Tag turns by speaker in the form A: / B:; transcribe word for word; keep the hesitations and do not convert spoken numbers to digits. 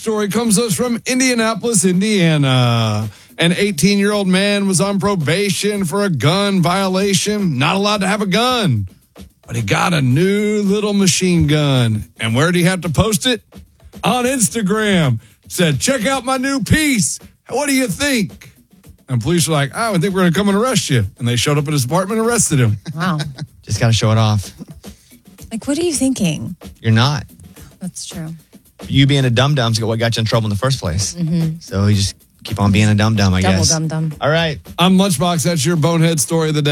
A: story comes to us from Indianapolis, Indiana. An eighteen-year-old man was on probation for a gun violation. Not allowed to have a gun. But he got a new little machine gun. And where did he have to post it? On Instagram. Said, check out my new piece. What do you think? And police were like, oh, I think we're going to come and arrest you. And they showed up at his apartment and arrested him.
B: Wow.
C: Just got to show it off.
B: Like, what are you thinking?
C: You're not.
B: That's true.
C: You being a dum-dum is what got you in trouble in the first place.
B: Mm-hmm.
C: So you just keep on being a dum-dum, I
B: Double
C: guess.
B: dum-dum.
C: All right.
A: I'm Lunchbox. That's your bonehead story of the day.